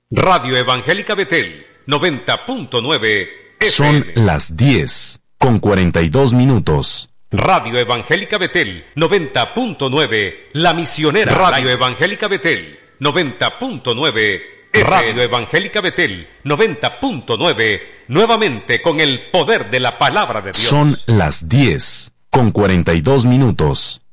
Radio Evangélica Betel, 90.9 FM. Son las 10:42. Radio Evangélica Betel, 90.9, La Misionera. Radio Evangélica Betel, 90.9 FM. Radio Evangélica Betel, 90.9, nuevamente con el poder de la palabra de Dios. Son las 10:42.